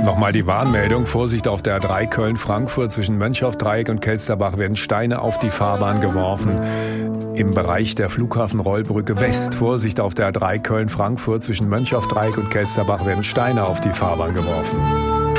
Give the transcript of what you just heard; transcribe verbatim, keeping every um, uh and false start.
Nochmal die Warnmeldung. Vorsicht auf der A drei Köln-Frankfurt. Zwischen Mönchhoff-Dreieck und Kelsterbach werden Steine auf die Fahrbahn geworfen. Im Bereich der Flughafen-Rollbrücke West. Vorsicht auf der A drei Köln-Frankfurt. Zwischen Mönchhoff-Dreieck und Kelsterbach werden Steine auf die Fahrbahn geworfen.